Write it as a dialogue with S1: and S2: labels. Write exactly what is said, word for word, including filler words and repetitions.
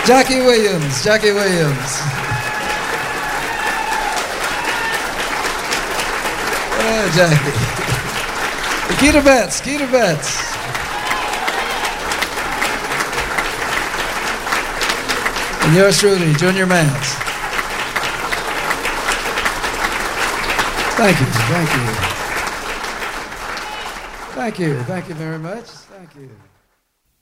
S1: Jackie Williams, Jackie Williams. Oh, Jackie. Keita Betts, Keita Betts. And yours truly, Junior Mance. Thank you, thank you. Thank you, thank you very much. Thank you.